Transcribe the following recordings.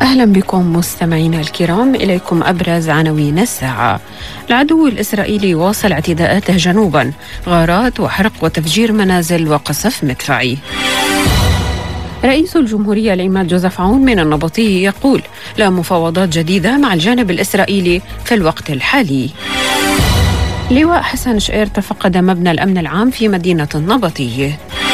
أهلا بكم مستمعينا الكرام. إليكم أبرز عناوين الساعة. العدو الإسرائيلي واصل اعتداءاته جنوبا، غارات وحرق وتفجير منازل وقصف مدفعي. رئيس الجمهورية العماد جوزيف عون من النبطي يقول لا مفاوضات جديدة مع الجانب الإسرائيلي في الوقت الحالي. لواء حسن شقير تفقد مبنى الأمن العام في مدينة النبطي.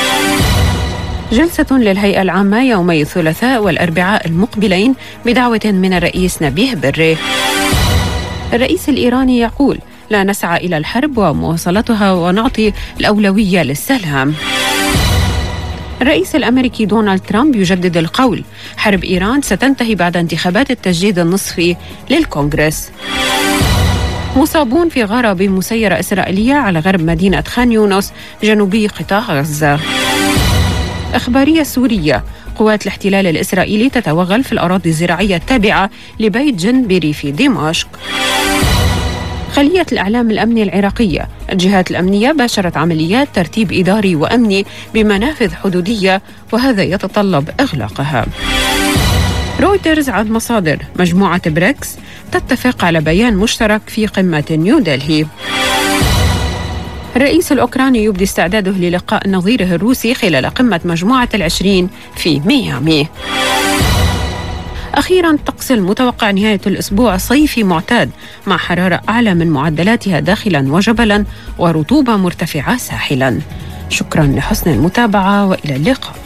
جلسة للهيئة العامة يومي الثلاثاء والأربعاء المقبلين بدعوة من الرئيس نبيه بري. الرئيس الإيراني يقول لا نسعى إلى الحرب ومواصلتها ونعطي الأولوية للسلام. الرئيس الأمريكي دونالد ترامب يجدد القول حرب إيران ستنتهي بعد انتخابات التجديد النصفي للكونغرس. مصابون في غارة بمسيرة إسرائيلية على غرب مدينة خان يونس جنوبي قطاع غزة. إخبارية سورية، قوات الاحتلال الإسرائيلي تتوغل في الأراضي الزراعية التابعة لبيت جن بريف دمشق. خلية الإعلام الأمني العراقية، الجهات الأمنية باشرت عمليات ترتيب إداري وأمني بمنافذ حدودية وهذا يتطلب إغلاقها. رويترز عن مصادر، مجموعة بريكس تتفق على بيان مشترك في قمة نيودلهي. الرئيس الأوكراني يبدي استعداده للقاء نظيره الروسي خلال قمة مجموعة ال20 في ميامي. أخيراً، طقس المتوقع نهاية الأسبوع صيفي معتاد مع حرارة أعلى من معدلاتها داخلاً وجبلاً ورطوبة مرتفعة ساحلاً. شكراً لحسن المتابعة وإلى اللقاء.